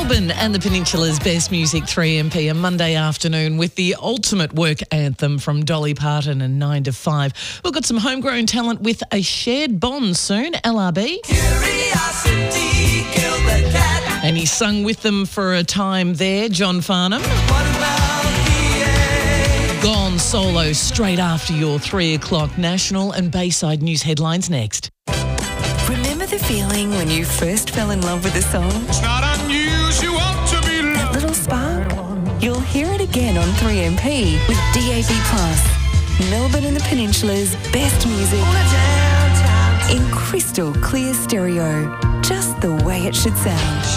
Melbourne and the Peninsula's best music, 3MP, a Monday afternoon with the ultimate work anthem from Dolly Parton and 9 to 5. We've got some homegrown talent with a shared bond soon, LRB. Curiosity killed the cat. And he sung with them for a time there, John Farnham. What about PA? Gone solo straight after your 3 o'clock national and Bayside news headlines next. Remember the feeling when you first fell in love with a song? It's not unusual to be That loved. little spark? You'll hear it again on 3MP with DAB+. Melbourne and the Peninsula's best music in crystal clear stereo. Just the way it should sound.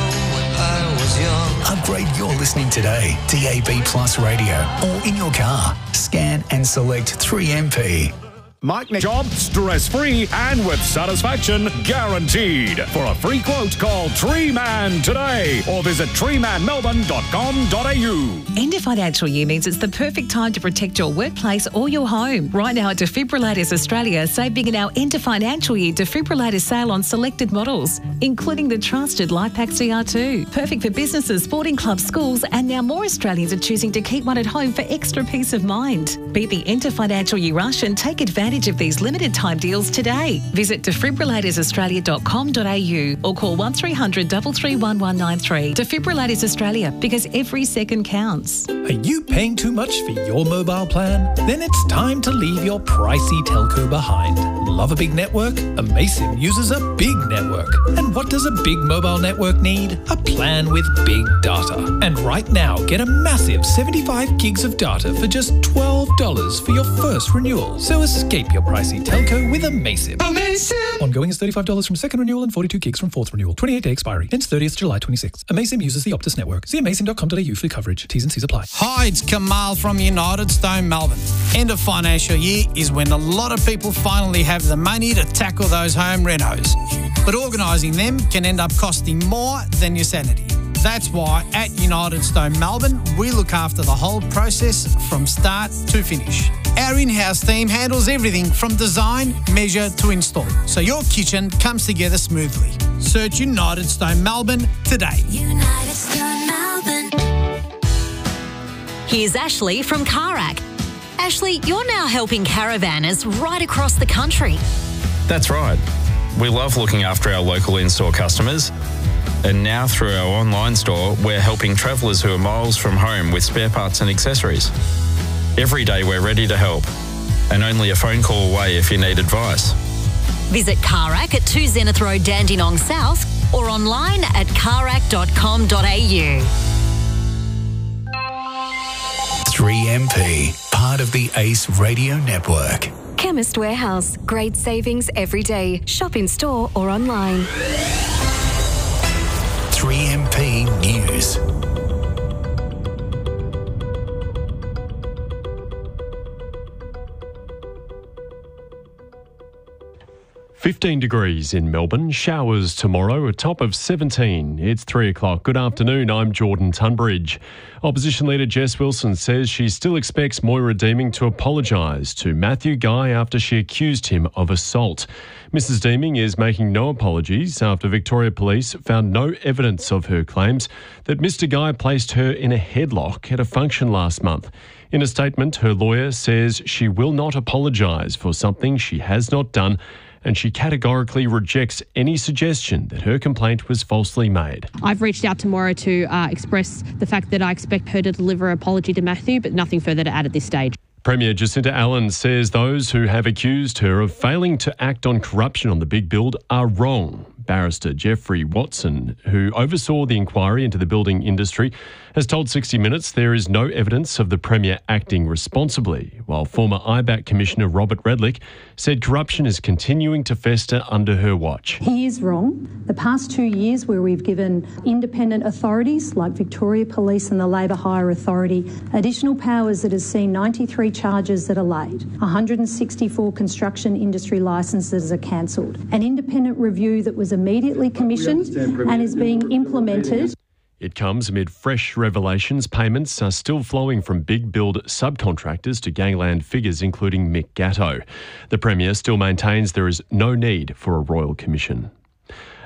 Upgrade your listening today. DAB Plus Radio or in your car. Scan and select 3MP. Mike Nick. Job stress-free and with satisfaction guaranteed. For a free quote, call Treeman today or visit treemanmelbourne.com.au. End of financial year means it's the perfect time to protect your workplace or your home. Right now at Defibrillators Australia, save big in our end of financial year defibrillator sale on selected models, including the trusted LifePak CR2. Perfect for businesses, sporting clubs, schools, and now more Australians are choosing to keep one at home for extra peace of mind. Beat the end of financial year rush and take advantage of these limited time deals today. Visit defibrillatoraustralia.com.au or call 1300 331 193. Defibrillators Australia, because every second counts. Are you paying too much for your mobile plan? Then it's time to leave your pricey telco behind. Love a big network? Amaysim uses a big network. And what does a big mobile network need? A plan with big data. And right now, get a massive 75 gigs of data for just $12 for your first renewal. So escape your pricey telco with Amaysim. Ongoing is $35 from second renewal and 42 gigs from fourth renewal. 28-day expiry. Ends 30th July 26. Amaysim uses the Optus network. See amaysim.com.au for coverage. T's and C's apply. Hi, it's Kamal from United Stone Melbourne. End of financial year is when a lot of people finally have the money to tackle those home renos. But organising them can end up costing more than your sanity. That's why at United Stone Melbourne, we look after the whole process from start to finish. Our in-house team handles everything from design, measure to install, so your kitchen comes together smoothly. Search United Stone Melbourne today. United Stone Melbourne. Here's Ashley from Carac. Ashley, you're now helping caravanners right across the country. That's right. We love looking after our local in-store customers. And now through our online store, we're helping travellers who are miles from home with spare parts and accessories. Every day we're ready to help, and only a phone call away if you need advice. Visit Carac at 2 Zenith Road, Dandenong South, or online at carac.com.au. 3MP, part of the ACE Radio Network. Chemist Warehouse. Great savings every day. Shop in store or online. 3MP News. 15 degrees in Melbourne, showers tomorrow, a top of 17. It's 3 o'clock. Good afternoon, I'm Jordan Tunbridge. Opposition leader Jess Wilson says she still expects Moira Deeming to apologise to Matthew Guy after she accused him of assault. Mrs Deeming is making no apologies after Victoria Police found no evidence of her claims that Mr Guy placed her in a headlock at a function last month. In a statement, her lawyer says she will not apologise for something she has not done, and she categorically rejects any suggestion that her complaint was falsely made. I've reached out to Moira to express the fact that I expect her to deliver an apology to Matthew, but nothing further to add at this stage. Premier Jacinta Allen says those who have accused her of failing to act on corruption on the big build are wrong. Barrister Jeffrey Watson, who oversaw the inquiry into the building industry, has told 60 Minutes there is no evidence of the Premier acting responsibly, while former IBAC Commissioner Robert Redlick said corruption is continuing to fester under her watch. He is wrong. The past 2 years where we've given independent authorities like Victoria Police and the Labour Hire Authority additional powers that has seen 93 charges that are laid, 164 construction industry licences are cancelled, an independent review that was immediately commissioned and is being implemented. It comes amid fresh revelations payments are still flowing from big build subcontractors to gangland figures including Mick Gatto. The Premier still maintains there is no need for a royal commission.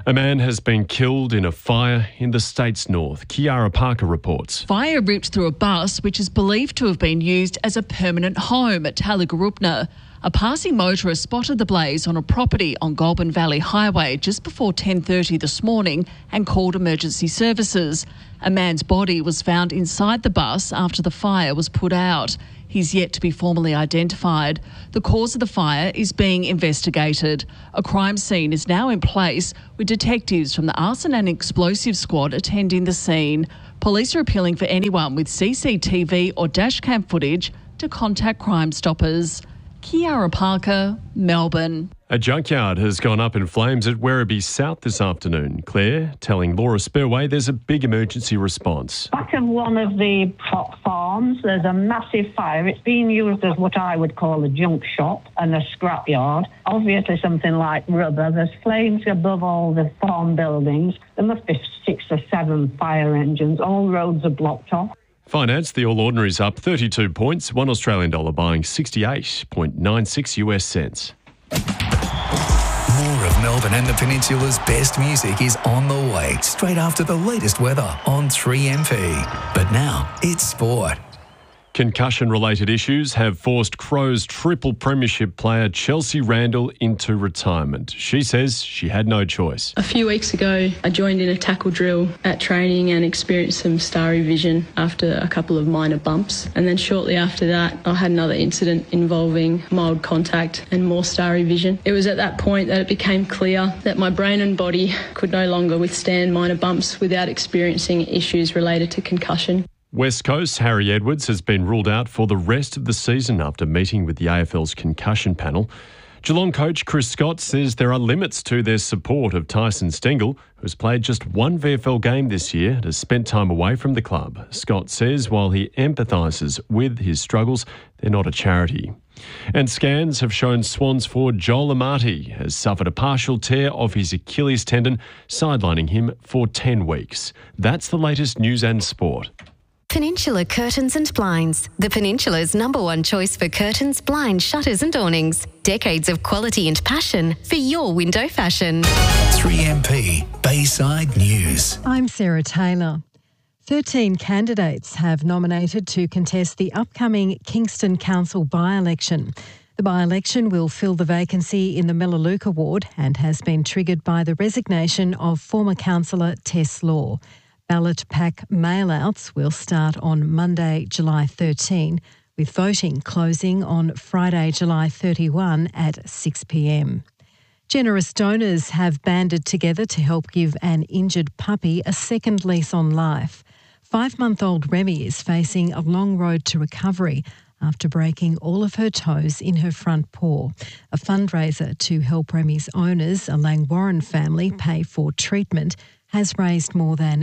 A man has been killed in a fire in the state's north. Kiara Parker reports. Fire ripped through a bus which is believed to have been used as a permanent home at Talligarupna. A passing motorist spotted the blaze on a property on Goulburn Valley Highway just before 10:30 this morning and called emergency services. A man's body was found inside the bus after the fire was put out. He's yet to be formally identified. The cause of the fire is being investigated. A crime scene is now in place with detectives from the Arson and Explosive Squad attending the scene. Police are appealing for anyone with CCTV or dashcam footage to contact Crime Stoppers. Kiara Parker, Melbourne. A junkyard has gone up in flames at Werribee South this afternoon. Claire telling Laura Spurway there's a big emergency response. Back of one of the pot farms, there's a massive fire. It's being used as what I would call a junk shop and a scrapyard. Obviously something like rubber. There's flames above all the farm buildings. There must be 6 or 7 fire engines. All roads are blocked off. Finance, the All Ordinary's up 32 points, $1 Australian buying 68.96 US cents. More of Melbourne and the Peninsula's best music is on the way, straight after the latest weather on 3MP. But now, it's sport. Concussion-related issues have forced Crows triple premiership player Chelsea Randall into retirement. She says she had no choice. A few weeks ago, I joined in a tackle drill at training and experienced some starry vision after a couple of minor bumps. And then shortly after that, I had another incident involving mild contact and more starry vision. It was at that point that it became clear that my brain and body could no longer withstand minor bumps without experiencing issues related to concussion. West Coast Harry Edwards has been ruled out for the rest of the season after meeting with the AFL's concussion panel. Geelong coach Chris Scott says there are limits to their support of Tyson Stengel, who's played just one VFL game this year and has spent time away from the club. Scott says while he empathises with his struggles, they're not a charity. And scans have shown Swans forward Joel Amati has suffered a partial tear of his Achilles tendon, sidelining him for 10 weeks. That's the latest news and sport. Peninsula Curtains and Blinds, the Peninsula's #1 choice for curtains, blinds, shutters and awnings. Decades of quality and passion for your window fashion. 3MP Bayside News. I'm Sarah Taylor. 13 candidates have nominated to contest the upcoming Kingston Council by-election. The by-election will fill the vacancy in the Melaleuca ward and has been triggered by the resignation of former councillor Tess Law. Ballot pack mail-outs will start on Monday, July 13, with voting closing on Friday, July 31 at 6 p.m. Generous donors have banded together to help give an injured puppy a second lease on life. 5-month-old Remy is facing a long road to recovery after breaking all of her toes in her front paw. A fundraiser to help Remy's owners, a Langwarren family, pay for treatment has raised more than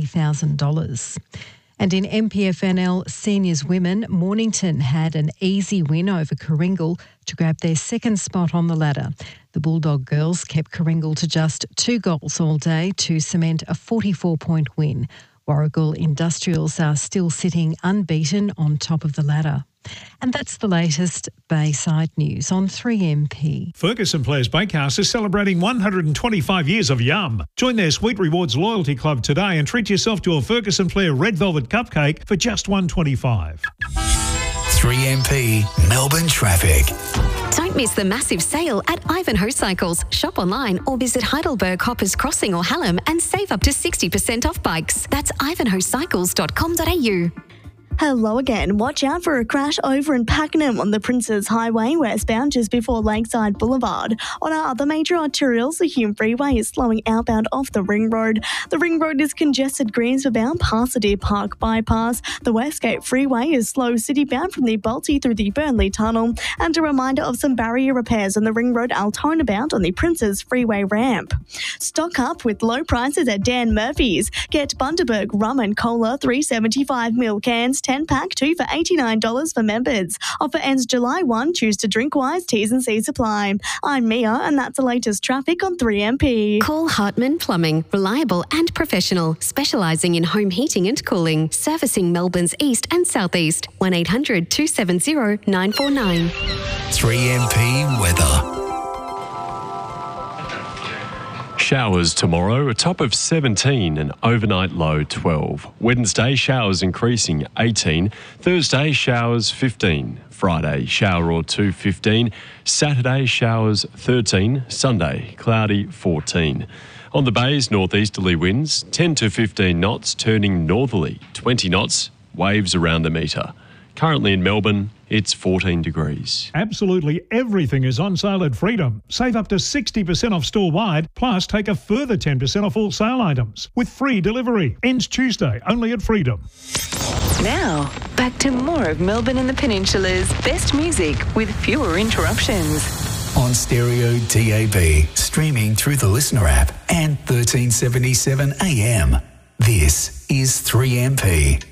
$3,000. And in MPFNL Seniors Women, Mornington had an easy win over Coringal to grab their second spot on the ladder. The Bulldog girls kept Coringal to just 2 goals all day to cement a 44-point win. Warragul Industrials are still sitting unbeaten on top of the ladder. And that's the latest Bayside News on 3MP. Ferguson Players Bakehouse is celebrating 125 years of Yum. Join their Sweet Rewards Loyalty Club today and treat yourself to a Ferguson Flair Red Velvet Cupcake for just $1.25. 3MP Melbourne Traffic. Don't miss the massive sale at Ivanhoe Cycles. Shop online or visit Heidelberg, Hoppers Crossing or Hallam and save up to 60% off bikes. That's ivanhoecycles.com.au. Hello again. Watch out for a crash over in Pakenham on the Princes Highway westbound just before Lakeside Boulevard. On our other major arterials, the Hume Freeway is slowing outbound off the Ring Road. The Ring Road is congested Greensborough bound past the Deer Park bypass. The Westgate Freeway is slow city-bound from the Balti through the Burnley Tunnel. And a reminder of some barrier repairs on the Ring Road Altona bound on the Princes Freeway ramp. Stock up with low prices at Dan Murphy's. Get Bundaberg Rum and Cola 375ml cans, 10-pack, 2 for $89 for members. Offer ends July 1. Choose to drink wise. T's and C's apply. I'm Mia, and that's the latest traffic on 3MP. Call Hartman Plumbing. Reliable and professional. Specialising in home heating and cooling. Servicing Melbourne's east and southeast. 1800 270 949. 3MP Weather. Showers tomorrow, a top of 17, an overnight low 12. Wednesday, showers increasing 18. Thursday, showers 15. Friday, shower or two 15. Saturday, showers 13. Sunday, cloudy 14. On the bays, northeasterly winds 10 to 15 knots, turning northerly 20 knots, waves around a metre. Currently in Melbourne, it's 14 degrees. Absolutely everything is on sale at Freedom. Save up to 60% off store-wide, plus take a further 10% off all sale items with free delivery. Ends Tuesday, only at Freedom. Now, back to more of Melbourne and the Peninsula's best music with fewer interruptions. On stereo DAB, streaming through the Listener app and 1377 AM. This is 3MP.